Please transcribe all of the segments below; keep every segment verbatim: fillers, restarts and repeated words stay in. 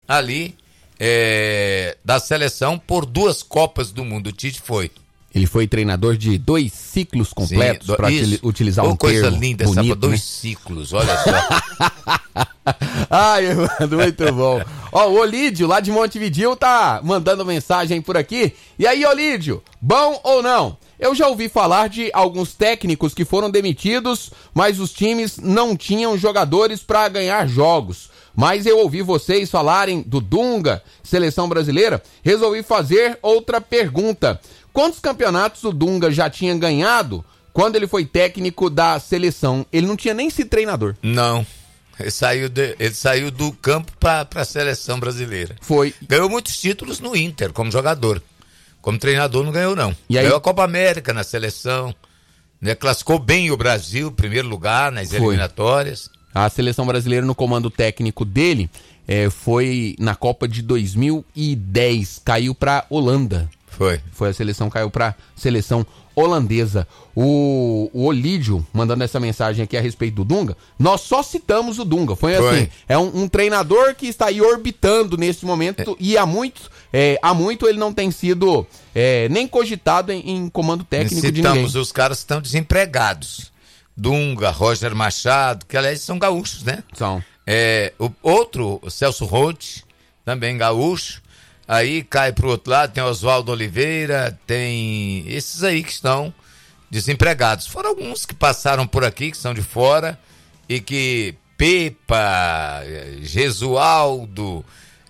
ali é, da seleção por duas Copas do Mundo. O Tite foi. Ele foi treinador de dois ciclos completos, para utilizar um coisa termo linda bonito, essa, né? dois ciclos, olha só. Ai, Evandro, muito bom. Ó, o Olídio, lá de Montevidéu, tá mandando mensagem por aqui. E aí, Olídio, bom ou não? Eu já ouvi falar de alguns técnicos que foram demitidos, mas os times não tinham jogadores para ganhar jogos. Mas eu ouvi vocês falarem do Dunga, seleção brasileira, resolvi fazer outra pergunta. Quantos campeonatos o Dunga já tinha ganhado quando ele foi técnico da seleção? Ele não tinha nem sido treinador. Não, ele saiu, de, ele saiu do campo para a seleção brasileira. Foi. Ganhou muitos títulos no Inter, como jogador. Como treinador não ganhou, não. E aí? Ganhou a Copa América na seleção, né? Classificou bem o Brasil, primeiro lugar nas Foi. eliminatórias. A seleção brasileira, no comando técnico dele, é, foi na Copa de dois mil e dez, caiu para Holanda. Foi. Foi a seleção, caiu para seleção holandesa. O, o Olídio, mandando essa mensagem aqui a respeito do Dunga, nós só citamos o Dunga. Foi, Foi. assim, é um, um treinador que está aí orbitando nesse momento, é. e há muito, é, há muito ele não tem sido é, nem cogitado em, em comando técnico Citamos, de ninguém. os caras que estão desempregados. Dunga, Roger Machado, que aliás são gaúchos, né? São. É, o outro, o Celso Roth, também gaúcho. Aí cai pro outro lado, tem Oswaldo Oliveira, tem esses aí que estão desempregados. Foram alguns que passaram por aqui, que são de fora, e que Pepa, Gesualdo,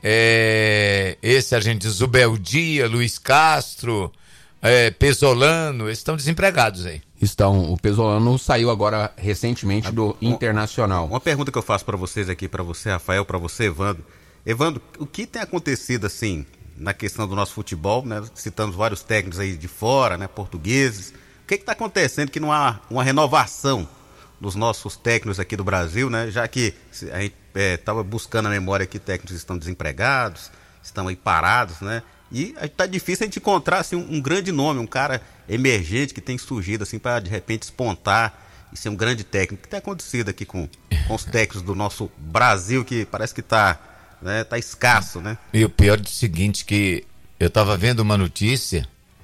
é, esse argentino Zubeldia, Luiz Castro, é, Pesolano, eles estão desempregados aí. Estão, o Pesolano saiu agora recentemente do Internacional. Uma pergunta que eu faço para vocês aqui, para você, Rafael, para você, Evandro. Evandro, o que tem acontecido assim na questão do nosso futebol, né? Citamos vários técnicos aí de fora, né? Portugueses. O que está acontecendo que não há uma renovação dos nossos técnicos aqui do Brasil, né? Já que a gente estava é, buscando a memória aqui, técnicos estão desempregados, estão aí parados, né? E está difícil a gente encontrar assim, um, um grande nome, um cara emergente que tem surgido assim para de repente espontar e ser um grande técnico. O que tem acontecido aqui com, com os técnicos do nosso Brasil, que parece que está, né, tá escasso, né? E o pior é o seguinte, que eu estava vendo uma notícia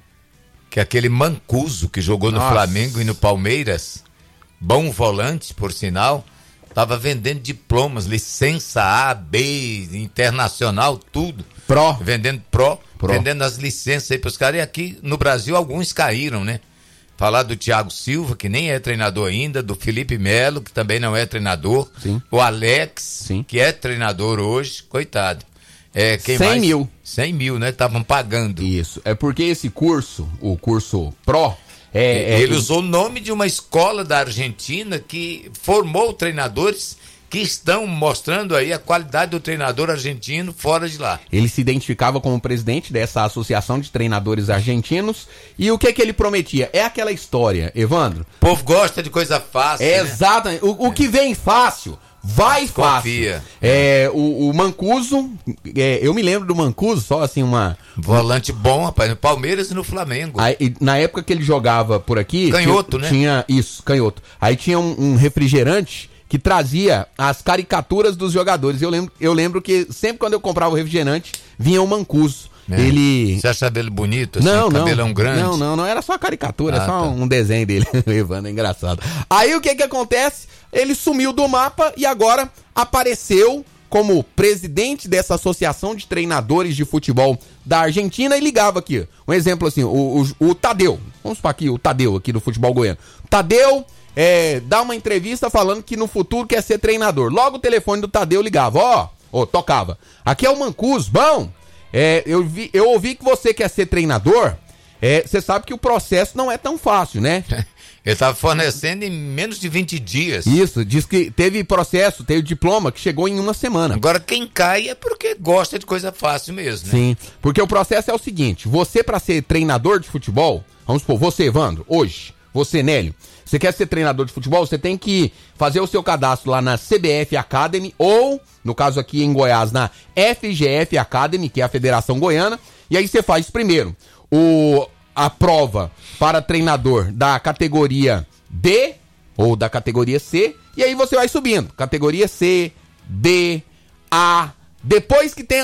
que aquele Mancuso que jogou no Nossa. Flamengo e no Palmeiras, bom volante, por sinal, estava vendendo diplomas, licença A, B, internacional, tudo. Pro. Vendendo pro, Pro. vendendo as licenças aí para os caras. E aqui no Brasil alguns caíram, né? Falar do Thiago Silva, que nem é treinador ainda, do Felipe Melo, que também não é treinador. Sim. O Alex, Sim. que é treinador hoje, coitado. É, quem cem mais? mil. cem mil, né? Estavam pagando. Isso. É porque esse curso, o curso Pro, é, é, ele usou o nome de uma escola da Argentina que formou treinadores que estão mostrando aí a qualidade do treinador argentino fora de lá. Ele se identificava como presidente dessa associação de treinadores argentinos. E o que que ele prometia? É aquela história, Evandro. O povo gosta de coisa fácil, é, né? Exatamente. O, o que vem fácil, vai fácil. Confia. É, o, o Mancuso, é, eu me lembro do Mancuso, só assim uma... Volante bom, rapaz, no Palmeiras e no Flamengo. Aí, na época que ele jogava por aqui... Canhoto, tinha, né? Tinha, isso, canhoto. Aí tinha um, um refrigerante que trazia as caricaturas dos jogadores. Eu lembro, eu lembro que sempre quando eu comprava o refrigerante, vinha o Mancuso. É. Ele... Você acha cabelo bonito, assim, não, cabelão não, grande? Não, não, não era só caricatura, Ah, é só tá. um desenho dele. O Evandro é engraçado. Aí o que que acontece? Ele sumiu do mapa e agora apareceu como presidente dessa associação de treinadores de futebol da Argentina e ligava aqui. Um exemplo assim, o, o, o Tadeu. Vamos para aqui, o Tadeu aqui do futebol goiano. Tadeu é, dá uma entrevista falando que no futuro quer ser treinador. Logo o telefone do Tadeu ligava, ó, oh, oh, tocava. Aqui é o Mancuso, bom, é, eu, vi, eu ouvi que você quer ser treinador. É, você sabe que o processo não é tão fácil, né? Ele estava fornecendo em menos de vinte dias. Isso, diz que teve processo, teve diploma que chegou em uma semana. Agora quem cai é porque gosta de coisa fácil mesmo, né? Sim, porque o processo é o seguinte, você para ser treinador de futebol, vamos supor, você Evandro, hoje, você Nélio, você quer ser treinador de futebol, você tem que fazer o seu cadastro lá na C B F Academy ou, no caso aqui em Goiás, na F G F Academy, que é a Federação Goiana, e aí você faz primeiro o, a prova para treinador da categoria D ou da categoria C, e aí você vai subindo, categoria C, D, A, depois que tem